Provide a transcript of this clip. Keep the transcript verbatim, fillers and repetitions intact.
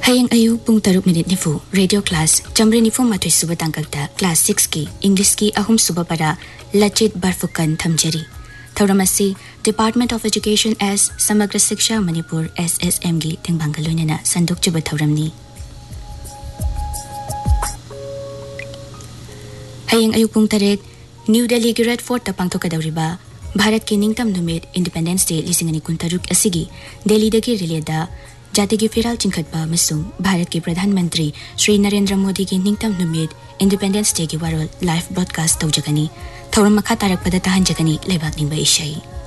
Hayang ayu pung taruk minit nifu radio class chamre nifu matui suba tangkalta class six ki English ki ahum suba para lachit barfukan thamjari. Thauramasi Department of Education as Samagra Siksha Manipur S S M gi tengbangaloinana sanduk chuba thauramni. Hayang ayu pung taret New Delhi gi Red Fort ta pangthokadawriba Bharat ki ningtam numit Independence Day lisingani kuntaruk asigi Delhi dagi rileda जाति की फिराल चिंखटपा मसुंग भारत के प्रधानमंत्री श्री नरेंद्र मोदी की निंगतम नुमित independence day की वारोल live broadcast तौजगनी थौरम मखा तारक पद तहंजगनी लेबाक निंबा इशाई